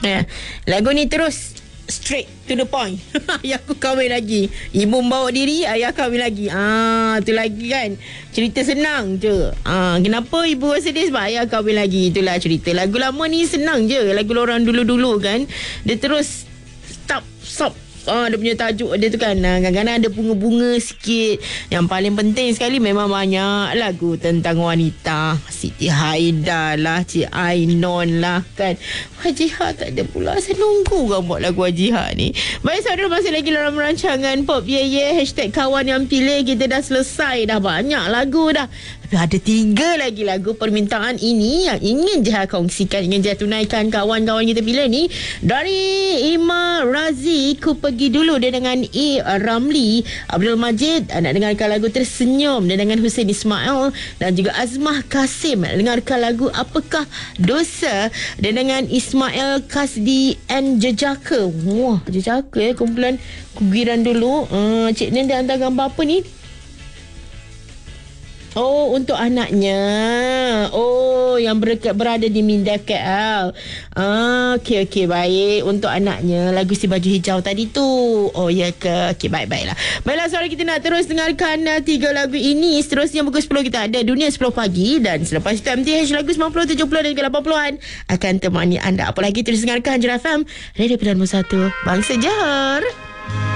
Lagu ni terus straight to the point. Ayah aku kahwin lagi, ibu bawa diri, ayah kahwin lagi. Tu lagi kan, cerita senang je. Kenapa ibu sedih? Sebab ayah kahwin lagi. Itulah cerita. Lagu lama ni senang je. Lagu orang dulu-dulu kan, dia terus stop. Dia punya tajuk dia tu kan, kadang-kadang ada bunga-bunga sikit. Yang paling penting sekali memang banyak lagu tentang wanita. Siti Haida lah, Cik Ainon lah kan. Hajiha tak ada pula. Saya nunggu kan buat lagu Hajiha ni. Baik saudara, masih lagi dalam rancangan Pop Ye Hashtag kawan yang pilih. Kita dah selesai dah, banyak lagu dah. Tapi ada 3 lagi lagu permintaan ini yang ingin Jiha kongsikan, ingin Jiha tunaikan kawan-kawan kita pilih ni. Dari Ima Razi, Ku Pergi Dulu, dia dengan Ramli. Abdul Majid nak dengarkan lagu Tersenyum, dia dengan Hussein Ismail. Dan juga Azmah Kasim dengarkan lagu Apakah Dosa, dia dengan Ismail Kasdi and Jejaka. Wah, Jejaka kumpulan kugiran dulu. Cik Nen dia hantar gambar apa ni? Untuk anaknya. Yang berada di Mindef KL. Okey, baik. Untuk anaknya, lagu Si Baju Hijau tadi tu. Ya ke? Okey, baiklah. Baiklah, suara kita nak terus dengarkan 3 lagu ini. Seterusnya pukul 10 kita ada Dunia 10 Pagi. Dan selepas itu MTH lagu 90, 70 dan juga 80-an akan temani anda. Apa lagi, terus dengarkan Hajra FM, Radio Pilihan Bersatu, Bangsa Johor.